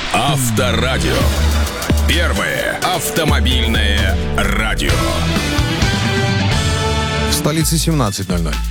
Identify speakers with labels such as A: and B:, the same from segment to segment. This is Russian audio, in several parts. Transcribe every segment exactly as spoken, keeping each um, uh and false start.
A: Авторадио. Первое автомобильное радио.
B: В столице семнадцать ноль ноль.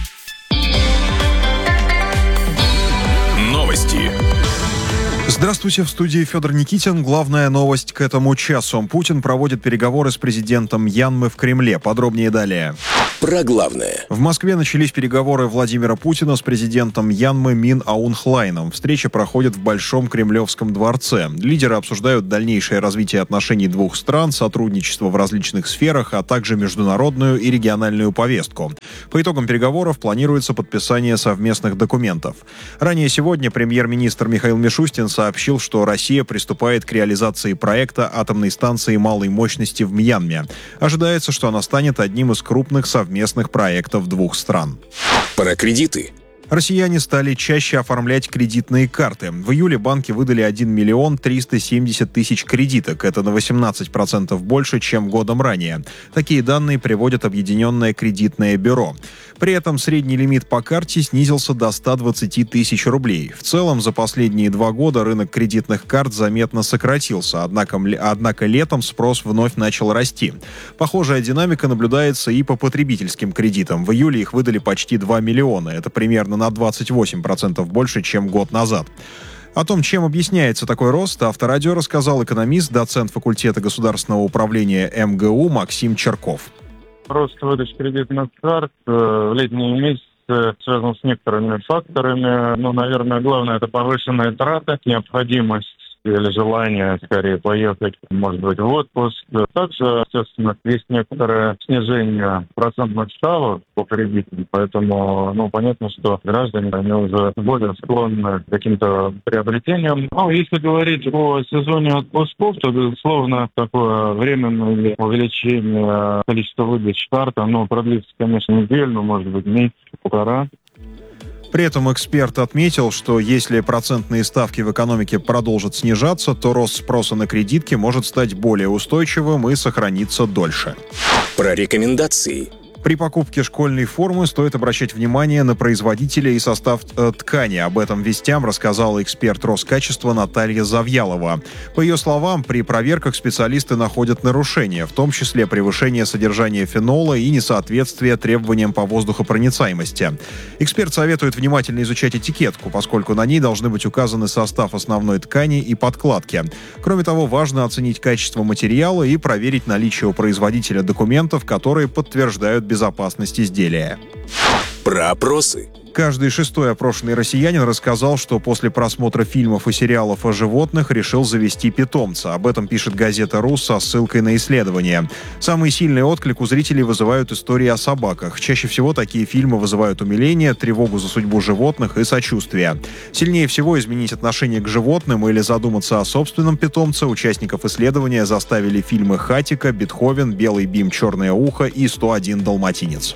A: Новости.
C: Здравствуйте, в студии Федор Никитин. Главная новость к этому часу. Путин проводит переговоры с президентом Мьянмы в Кремле. Подробнее далее.
A: Про главное.
C: В Москве начались переговоры Владимира Путина с президентом Мьянмы Мин Аун Хлайном. Встреча проходит в Большом Кремлевском дворце. Лидеры обсуждают дальнейшее развитие отношений двух стран, сотрудничество в различных сферах, а также международную и региональную повестку. По итогам переговоров планируется подписание совместных документов. Ранее сегодня премьер-министр Михаил Мишустин сообщил, что Россия приступает к реализации проекта атомной станции малой мощности в Мьянме. Ожидается, что она станет одним из крупных совместных совместных проектов двух стран.
A: Про кредиты.
C: Россияне стали чаще оформлять кредитные карты. В июле банки выдали один миллион триста семьдесят тысяч кредиток. Это на восемнадцать процентов больше, чем годом ранее. Такие данные приводит Объединенное кредитное бюро. При этом средний лимит по карте снизился до ста двадцати тысяч рублей. В целом, за последние два года рынок кредитных карт заметно сократился, однако, однако летом спрос вновь начал расти. Похожая динамика наблюдается и по потребительским кредитам. В июле их выдали почти два миллиона. Это примерно на двадцать восемь процентов больше, чем год назад. О том, чем объясняется такой рост, Авторадио рассказал экономист, доцент факультета государственного управления эм гэ у Максим Черков.
D: Рост выдачи кредитных карт в летние месяцы связан с некоторыми факторами. Ну, наверное, главное – это повышенные траты, необходимость или желание скорее поехать, может быть, в отпуск. Также, естественно, есть некоторое снижение процентных ставок по кредитам, поэтому, ну, понятно, что граждане, они уже более склонны к каким-то приобретениям. Ну, если говорить о сезоне отпусков, то, безусловно, такое временное увеличение количества выдач карт, оно продлится, конечно, неделю, но, может быть, месяц, полтора.
C: При этом эксперт отметил, что если процентные ставки в экономике продолжат снижаться, то рост спроса на кредитки может стать более устойчивым и сохраниться дольше.
A: Про рекомендации.
C: При покупке школьной формы стоит обращать внимание на производителя и состав э, ткани. Об этом «Вестям» рассказала эксперт Роскачества Наталья Завьялова. По ее словам, при проверках специалисты находят нарушения, в том числе превышение содержания фенола и несоответствие требованиям по воздухопроницаемости. Эксперт советует внимательно изучать этикетку, поскольку на ней должны быть указаны состав основной ткани и подкладки. Кроме того, важно оценить качество материала и проверить наличие у производителя документов, которые подтверждают безопасность изделия.
A: Про опросы.
C: Каждый шестой опрошенный россиянин рассказал, что после просмотра фильмов и сериалов о животных решил завести питомца. Об этом пишет газета «Ру» со ссылкой на исследование. Самый сильный отклик у зрителей вызывают истории о собаках. Чаще всего такие фильмы вызывают умиление, тревогу за судьбу животных и сочувствие. Сильнее всего изменить отношение к животным или задуматься о собственном питомце участников исследования заставили фильмы «Хатико», «Бетховен», «Белый бим, черное ухо» и «сто один далматинец».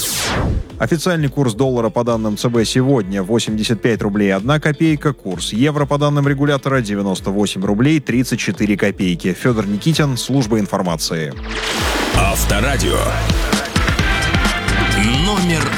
C: Официальный курс доллара по данным цэ бэ сегодня восемьдесят пять рублей одна копейка, курс евро по данным регулятора девяносто восемь рублей тридцать четыре копейки. Федор Никитин, служба информации.
A: Авторадио. Номер